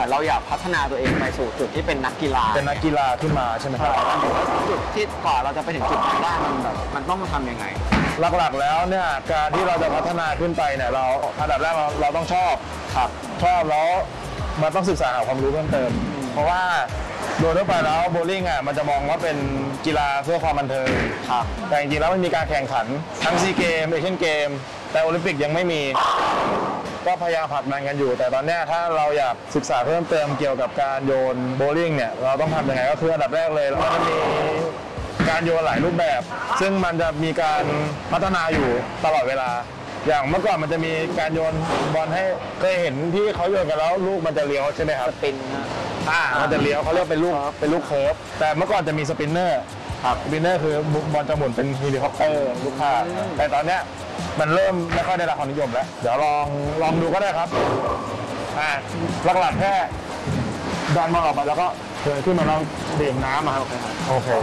มือนเราอยากพัฒนาตัวเองไปสู่จุดที่เป็นนักกีฬาขึ้นมาใช่ไหมครับจุดที่กว่าเราจะไปถึงจุดนั้นได้มันต้องทำยังไงหลักๆแล้วเนี่ยการที่เราจะพัฒนาขึ้นไปเนี่ยเราอันดับแรกเราต้องชอบแล้วมันต้องศึกษาหาความรู้เพิ่มเติมเพราะว่าโดยทั่วไปแล้วโบว์ลิ่งอ่ะมันจะมองว่าเป็นกีฬาเพื่อความบันเทิงแต่จริงๆแล้วมันมีการแข่งขันทั้งซีเกมเอเชียนเกมแต่โอลิมปิกยังไม่มีก็พยายามผลักดันกันอยู่แต่ตอนนี้ถ้าเราอยากศึกษาเพิ่มเติมเกี่ยวกับการโยนโบว์ลิ่งเนี่ยเราต้องทำยังไงก็คืออันดับแรกเลยมันจะมีการโยนหลายรูปแบบซึ่งมันจะมีการพัฒนาอยู่ตลอดเวลาอย่างเมื่อก่อนมันจะมีการโยนบอลให้เคยเห็นที่เขาโยนกันแล้วลูกมันจะเลี้ยวใช่ไหมครับสปินมันจะเลี้ยวเขาเรียกเป็นลูกเคิร์ฟแต่เมื่อก่อนจะมีสปินเนอร์สปินเนอร์คือบอลจะหมุนเป็นเฮลิคอปเตอร์ลูกค้าแต่ตอนเนี้ยมันเริ่มไม่ค่อยได้รับความนิยมแล้วเดี๋ยวลองดูก็ได้ครับหลักๆแค่ดันบอลออกไปแล้วก็เดินขึ้นมาแล้วดื่มน้ำมาครับโอเค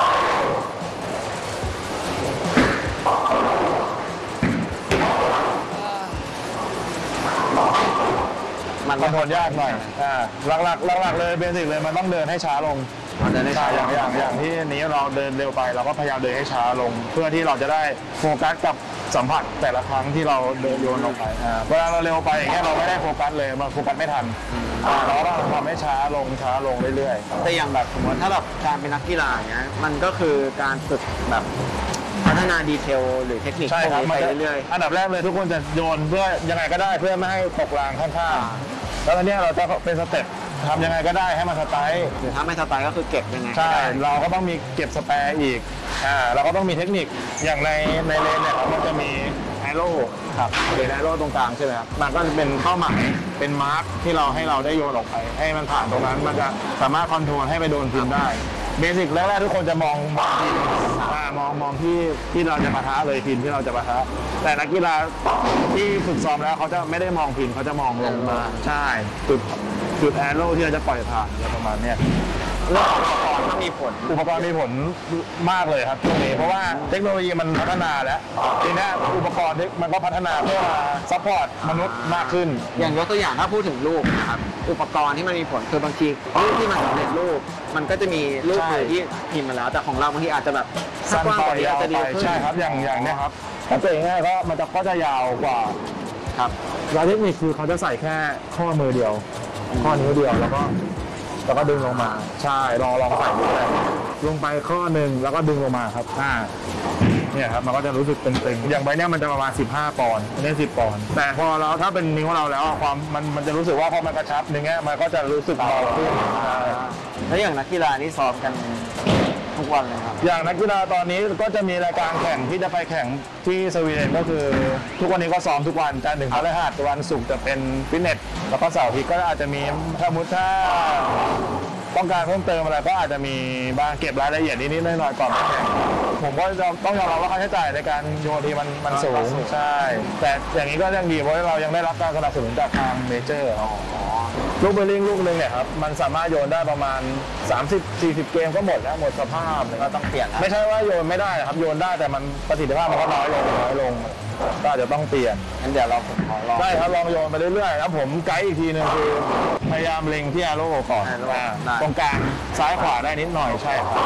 มันคอนโทรลยากหน่อยหลักเลยเบสิกเลยมันต้องเดินให้ช้าลงอย่างที่นี้เราเดินเร็วไปเราก็พยายามเดินให้ช้าลงเพื่อที่เราจะได้โฟกัสกับสัมผัสแต่ละครั้งที่เราเดินโยนลงไปเวลาเราเร็วไปอย่างเงี้ยเราไม่ได้โฟกัสเลยมันโฟกัสไม่ทันเราต้องทำให้ช้าลงเรื่อยๆแต่อย่างแบบสมมติถ้าแบบการเป็นนักกีฬาอย่างเงี้ยมันก็คือการฝึกแบบพัฒนาดีเทลหรือเทคนิคไปเรื่อยๆอันดับแรกเลยทุกคนจะโยนเพื่อยังไงก็ได้เพื่อไม่ให้ตกรางข้างๆแล้วตอนนี้เราจะเป็นสเต็ปทำยังไงก็ได้ให้มันสไตล์หรือถ้าไม่สไตล์ก็คือเก็บยังไงใช่เราก็ต้องมีเก็บสแปร์อีกเราก็ต้องมีเทคนิคอย่างในเลนเนี่ยมันจะมีแอโร่เป็นแอโร่ตรงกลางใช่ไหมครับมันก็จะเป็นเป้าหมายเป็นมาร์คที่เราให้เราได้โยนออกไปให้มันผ่านตรงนั้นมันจะสามารถคอนโทรลให้ไปโดนพินได้เบสิกแรกๆทุกคนจะมองพินมองที่เราจะปะทะเลยพินที่เราจะปะทะแต่นักกีฬาที่ฝึกซ้อมแล้วเขาจะไม่ได้มองพินเขาจะมองลงมาใช่จุดแอโร่ที่เราจะปล่อยผ่านอะไรประมาณนี้เรื่องอุปกรณ์ก็มีผลมากเลยครับตรงนี้เพราะว่าเทคโนโลยีมันพัฒนาแล้วทีนี้อุปกรณ์มันก็พัฒนาเพื่อมาซัพพอร์ตมนุษย์มากขึ้นอย่างยกตัวอย่างถ้าพูดถึงลูกนะครับอุปกรณ์ที่มันมีผลคือบางทีลูกที่มันสำเร็จรูปมันก็จะมีลูกที่พิมพ์มาแล้วแต่ของเราบางทีอาจจะแบบสั้นไปยาวไปใช่ครับอย่างนี้ครับถ้าเกิดง่ายก็มันก็จะยาวกว่าครับแล้วเทคนิคคือเขาจะใส่แค่ข้อมือเดียวข้อนิ้วเดียวแล้วก็ดึงลงมาใช่ลองใส่ดูได้ลงไปข้อหนึ่งแล้วก็ดึงลงมาครับเนี่ยครับมันก็จะรู้สึกตึงๆอย่างใบเนี้ยมันจะประมาณ15 ปอนด์นี่10 ปอนด์แต่พอเราถ้าเป็นนิ้วเราแล้วความมันจะรู้สึกว่าพอมันกระชับอย่างเงี้ยมันก็จะรู้สึกเบาขึ้นแล้วอย่างนักกีฬานี่ซ้อมกันทุกวันเลยครับอย่างนักกีฬาตอนนี้ก็จะมีรายการแข่งที่จะไปแข่งที่สวีเดนก็คือทุกวันนี้ก็ซ้อมทุกวันจันทร์ถึงพฤหัสวันศุกร์จะเป็นฟิตเนสแล้วก็เสาร์อาทิตย์ก็อาจจะมีถ้าต้องการเพิ่มเติมอะไรก็อาจจะมีบางเก็บรายละเอียดนิดๆหน่อยๆก่อนแข่งผมก็ต้องยอมรับว่าค่าใช้จ่ายในการโยนทีมันสูงใช่แต่อย่างนี้ก็ยังดีเพราะเรายังได้รับการสนับสนุนจากทางเมเจอร์ลูกเบลลิงลูกนึงเนี่ยครับมันสามารถโยนได้ประมาณ30-40 เกมก็หมดแล้วหมดสภาพก็ต้องเปลี่ยนไม่ใช่ว่าโยนไม่ได้ครับโยนได้แต่มันประสิทธิภาพมันก็น้อยลงก็อาจจะต้องเปลี่ยนงั้นเดี๋ยวเราขอลองได้ครับลองโยนไปเรื่อยๆแล้วผมไกด์อีกทีนึงคือพยายามเล็งที่แอโร่ก่อนตรงกลางซ้ายขวาได้นิดหน่อยใช่ครับ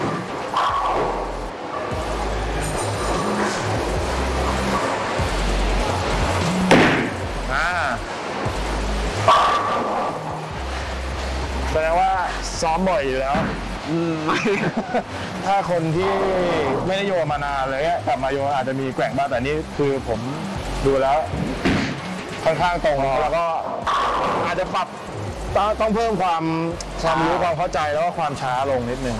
แสดงว่าซ้อมบ่อยอยู่แล้วถ้าคนที่ไม่ได้โยนมานานเลยกลับมาโยนอาจจะมีแกว่งบ้างแต่นี่คือผมดูแล้วค่อนข้างตรงแล้วก็อาจจะปรับต้องเพิ่มความรู้ความเข้าใจแล้วก็ความช้าลงนิดนึง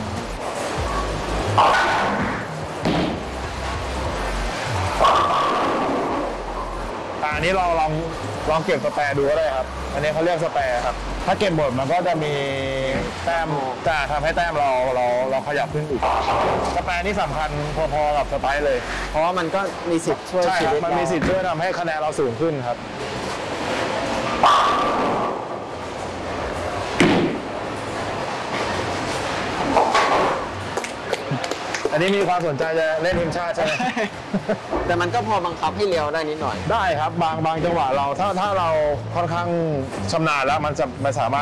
อันนี้เราลองเก็บสแปร์ดูก็ได้ครับอันนี้เขาเรียกสแปร์ครับถ้าเก็บหมดมันก็จะมีแต้มจะทำให้แต้มเราขยับขึ้นอีกสแปร์นี่สำคัญพอๆกับสไปร์เลยเพราะว่ามันก็มีสิทธิ์ช่วยชีวิตมันมีสิทธิ์ช่วยทำให้คะแนนเราสูงขึ้นครับอันนี้มีความสนใจจะเล่นทีมชาติใช่ไหมแต่มันก็พอบังคับให้เลี้ยวได้นิดหน่อยได้ครับบางจังหวะเราถ้าเราค่อนข้างชำนาญแล้วมันสามารถ